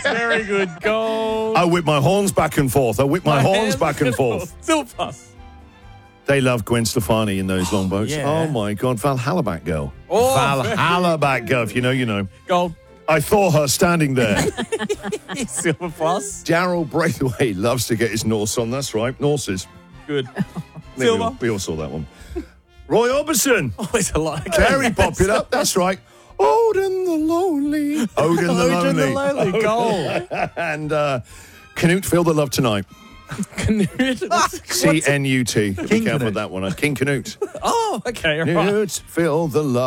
Very good. Goal. I whip my horns back and forth. Still pass. They love Gwen Stefani in those long boats. yeah. Oh, my God. Valhalla girl. Oh, Valhalla girl. If you know, you know. Goal. I saw her standing there. Silver plus. Daryl Braithwaite loves to get his Norse on. That's right. Norses. Good. We all saw that one. Roy Orbison. Oh, it's a lot. Very popular. That's right. Odin the Lonely. Odin the Lonely. Goal. And Canute, Feel the Love Tonight. Canute. C-N-U-T. Be careful Canute. with that one. King Canute. Oh, okay. Right. Canute, Feel the Love.